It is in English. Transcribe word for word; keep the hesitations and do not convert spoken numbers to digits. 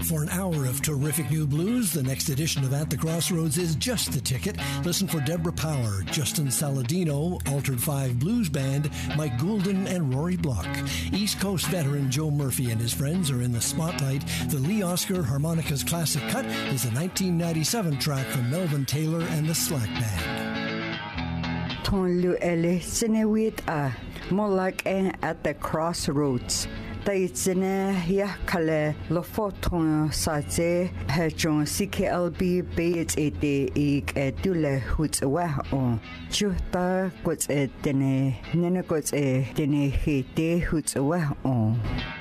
For an hour of terrific new blues, the next edition of At the Crossroads is just the ticket. Listen for Deborah Power, Justin Saladino, Altered Five Blues Band, Mike Goulden, and Rory Block. East Coast veteran Joe Murphy and his friends are in the spotlight. The Lee Oscar Harmonicas Classic Cut is a nineteen ninety-seven track from Melvin Taylor and the Slack Band. Ton lu ele sinewit a molak At the Crossroads. Taitsene ya kale lo foton saje hejon C K L B beit ete ik etule huts wa on chuta kots etene nene kots etene hete huts wa on